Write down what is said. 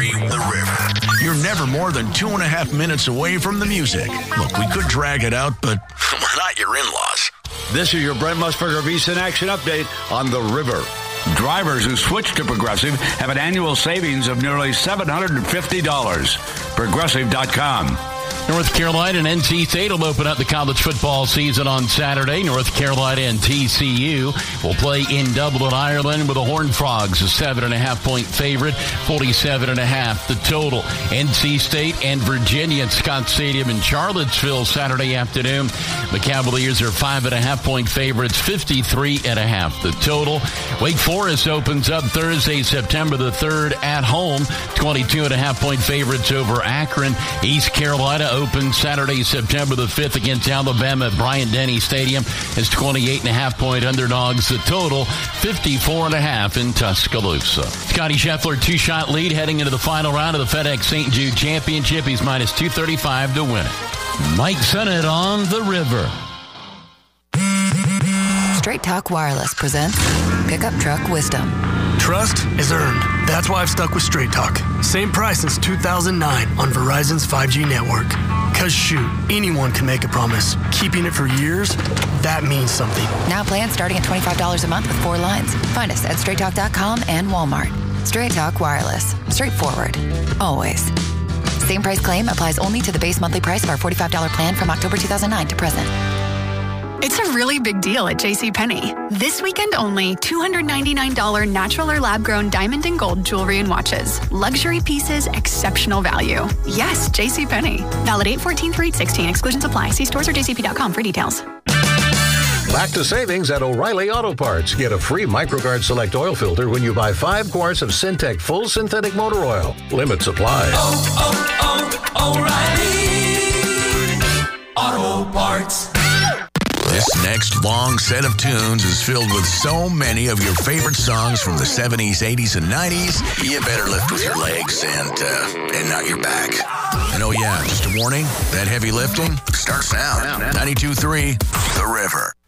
92.3 The River. You're never more than 2.5 minutes away from the music. Look, we could drag it out, but we're not your in-laws. This is your Brent Musburger VSiN Action Update on The River. Drivers who switch to Progressive have an annual savings of nearly $750. Progressive.com. North Carolina and NC State will open up the college football season on Saturday. North Carolina and TCU will play in Dublin, Ireland, with the Horned Frogs, a 7.5-point favorite, 47.5 the total. NC State and Virginia at Scott Stadium in Charlottesville Saturday afternoon. The Cavaliers are 5.5-point favorites, 53.5 the total. Wake Forest opens up Thursday, September the 3rd at home, 22.5-point favorites over Akron. East Carolina opens Saturday, September the 5th against Alabama at Bryant-Denny Stadium as 28.5-point underdogs. The total, 54.5 in Tuscaloosa. Scotty Scheffler, 2-shot lead heading into the final round of the FedEx St. Jude Championship. He's minus 235 to win it. Mike Sennett on The River. Straight Talk Wireless presents Pickup Truck Wisdom. Trust is earned. That's why I've stuck with Straight Talk. Same price since 2009 on Verizon's 5G network. Cause shoot, anyone can make a promise. Keeping it for years, that means something. Now plans starting at $25 a month with 4 lines. Find us at straighttalk.com and Walmart. Straight Talk Wireless. Straightforward. Always. Same price claim applies only to the base monthly price of our $45 plan from October 2009 to present. It's a really big deal at JCPenney. This weekend only, $299 natural or lab-grown diamond and gold jewelry and watches. Luxury pieces, exceptional value. Yes, JCPenney. Valid 8/14/8/16. Exclusions apply. See stores or jcp.com for details. Back to savings at O'Reilly Auto Parts. Get a free MicroGuard Select oil filter when you buy 5 quarts of Syntec Full Synthetic Motor Oil. Limits apply. O'Reilly Auto Parts. This next long set of tunes is filled with so many of your favorite songs from the 70s, 80s, and 90s. You better lift with your legs and not your back. And oh yeah, just a warning, that heavy lifting starts now. 92.3 The River.